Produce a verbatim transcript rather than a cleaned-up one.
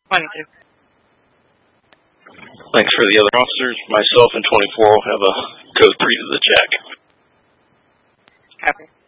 twenty-two. Thanks for the other officers. Myself and twenty-four will have a code three to the check. Copy.